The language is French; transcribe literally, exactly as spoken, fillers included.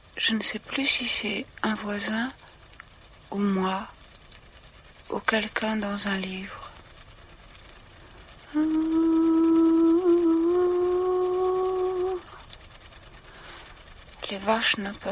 je ne sais plus si c'est un voisin ou moi ou quelqu'un dans un livre. Les vaches ne peuvent